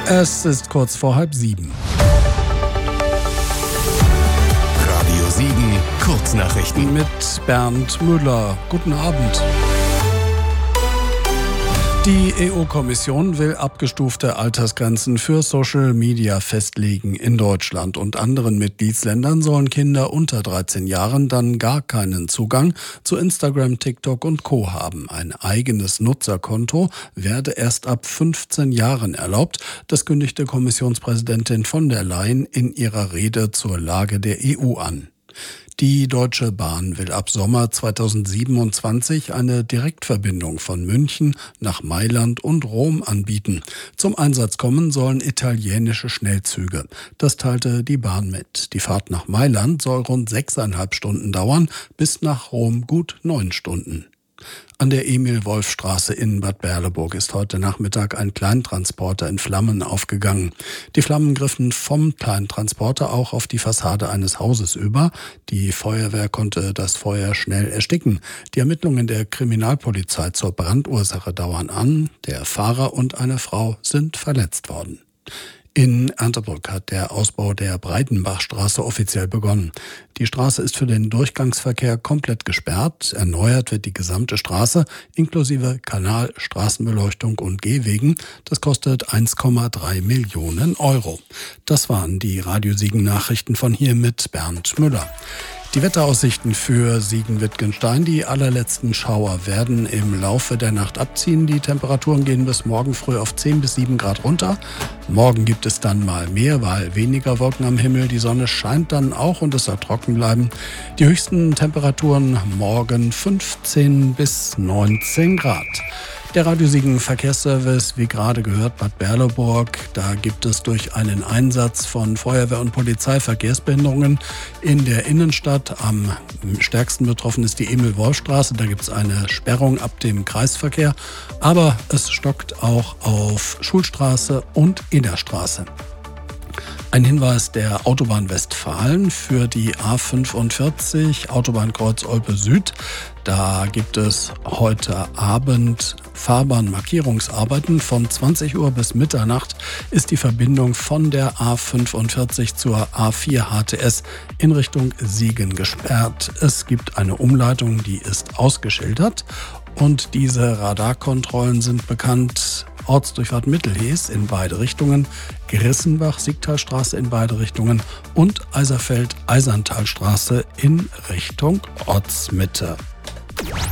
Es ist kurz vor 6:30. Radio Siegen, Kurznachrichten. Mit Bernd Müller. Guten Abend. Die EU-Kommission will abgestufte Altersgrenzen für Social Media festlegen. In Deutschland und anderen Mitgliedsländern sollen Kinder unter 13 Jahren dann gar keinen Zugang zu Instagram, TikTok und Co. haben. Ein eigenes Nutzerkonto werde erst ab 15 Jahren erlaubt. Das kündigte Kommissionspräsidentin von der Leyen in ihrer Rede zur Lage der EU an. Die Deutsche Bahn will ab Sommer 2027 eine Direktverbindung von München nach Mailand und Rom anbieten. Zum Einsatz kommen sollen italienische Schnellzüge. Das teilte die Bahn mit. Die Fahrt nach Mailand soll rund 6,5 Stunden dauern, bis nach Rom gut 9 Stunden. An der Emil-Wolf-Straße in Bad Berleburg ist heute Nachmittag ein Kleintransporter in Flammen aufgegangen. Die Flammen griffen vom Kleintransporter auch auf die Fassade eines Hauses über. Die Feuerwehr konnte das Feuer schnell ersticken. Die Ermittlungen der Kriminalpolizei zur Brandursache dauern an. Der Fahrer und eine Frau sind verletzt worden. In Erndtebrück hat der Ausbau der Breitenbachstraße offiziell begonnen. Die Straße ist für den Durchgangsverkehr komplett gesperrt. Erneuert wird die gesamte Straße inklusive Kanal, Straßenbeleuchtung und Gehwegen. Das kostet 1,3 Millionen Euro. Das waren die Radio Siegen Nachrichten von hier mit Bernd Müller. Die Wetteraussichten für Siegen-Wittgenstein. Die allerletzten Schauer werden im Laufe der Nacht abziehen. Die Temperaturen gehen bis morgen früh auf 10 bis 7 Grad runter. Morgen gibt es dann mal mehr, weil weniger Wolken am Himmel. Die Sonne scheint dann auch und es soll trocken bleiben. Die höchsten Temperaturen morgen 15 bis 19 Grad. Der Radio Siegen Verkehrsservice, wie gerade gehört, Bad Berleburg. Da gibt es durch einen Einsatz von Feuerwehr und Polizei Verkehrsbehinderungen in der Innenstadt. Am stärksten betroffen ist die Emil-Wolf-Straße. Da gibt es eine Sperrung ab dem Kreisverkehr. Aber es stockt auch auf Schulstraße und Innerstraße. Ein Hinweis der Autobahn Westfalen für die A45 Autobahnkreuz Olpe Süd. Da gibt es heute Abend Fahrbahnmarkierungsarbeiten. Von 20 Uhr bis Mitternacht ist die Verbindung von der A45 zur A4 HTS in Richtung Siegen gesperrt. Es gibt eine Umleitung, die ist ausgeschildert. Und diese Radarkontrollen sind bekannt. Ortsdurchfahrt Mittelhees in beide Richtungen, Grissenbach-Siegtalstraße in beide Richtungen und Eiserfeld-Eiserntalstraße in Richtung Ortsmitte.